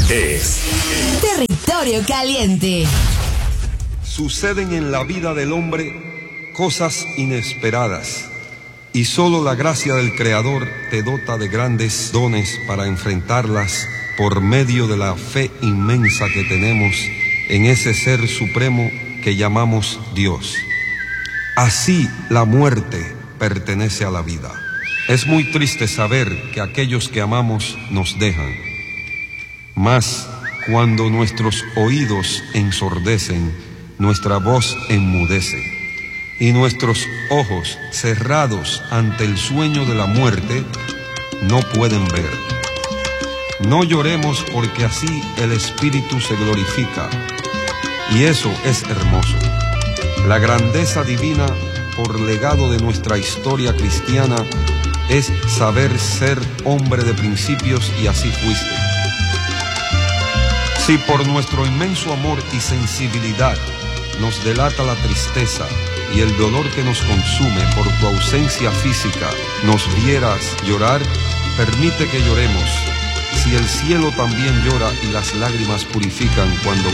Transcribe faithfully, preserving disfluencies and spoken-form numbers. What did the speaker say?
es Territorio Caliente. Suceden en la vida del hombre cosas inesperadas y solo la gracia del Creador te dota de grandes dones para enfrentarlas por medio de la fe inmensa que tenemos en ese ser supremo que llamamos Dios. Así la muerte pertenece a la vida. Es muy triste saber que aquellos que amamos nos dejan. Mas cuando nuestros oídos ensordecen, nuestra voz enmudece y nuestros ojos cerrados ante el sueño de la muerte no pueden ver. No lloremos porque así el Espíritu se glorifica y eso es hermoso. La grandeza divina por legado de nuestra historia cristiana es saber ser hombre de principios y así fuiste. Si por nuestro inmenso amor y sensibilidad nos delata la tristeza y el dolor que nos consume por tu ausencia física, nos vieras llorar, permite que lloremos. Si el cielo también llora y las lágrimas purifican cuando